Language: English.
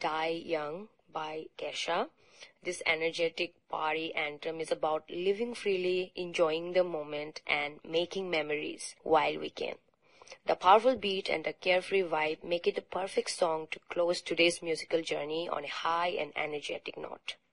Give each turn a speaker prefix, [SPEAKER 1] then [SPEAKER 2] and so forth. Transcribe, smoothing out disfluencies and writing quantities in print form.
[SPEAKER 1] Die Young by Kesha. This energetic party anthem is about living freely, enjoying the moment, and making memories while we can. The powerful beat and the carefree vibe make it the perfect song to close today's musical journey on a high and energetic note.